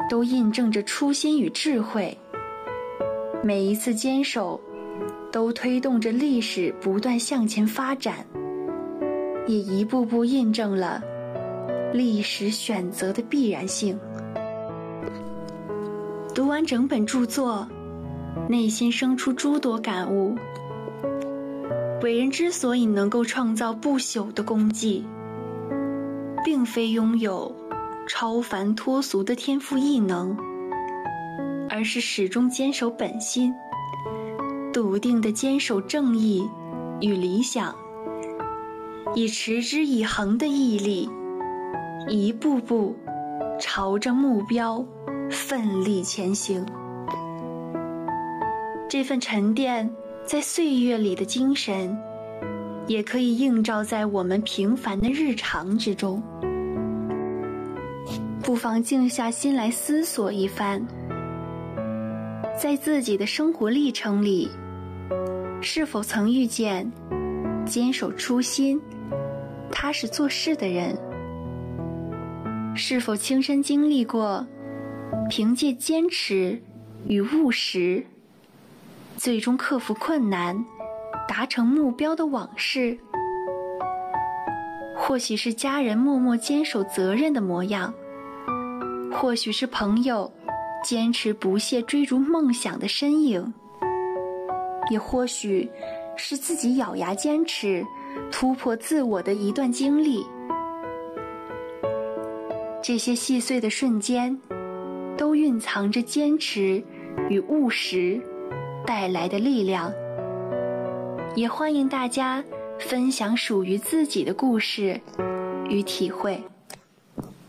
都印证着初心与智慧，每一次坚守都推动着历史不断向前发展，也一步步印证了历史选择的必然性。读完整本著作，内心生出诸多感悟。伟人之所以能够创造不朽的功绩，并非拥有超凡脱俗的天赋异能，而是始终坚守本心，笃定地坚守正义与理想，以持之以恒的毅力，一步步朝着目标奋力前行。这份沉淀在岁月里的精神，也可以映照在我们平凡的日常之中。不妨静下心来思索一番，在自己的生活历程里，是否曾遇见坚守初心、踏实做事的人？是否亲身经历过凭借坚持与务实，最终克服困难，达成目标的往事？或许是家人默默坚守责任的模样，或许是朋友坚持不懈追逐梦想的身影，也或许是自己咬牙坚持突破自我的一段经历。这些细碎的瞬间，都蕴藏着坚持与务实带来的力量。也欢迎大家分享属于自己的故事与体会。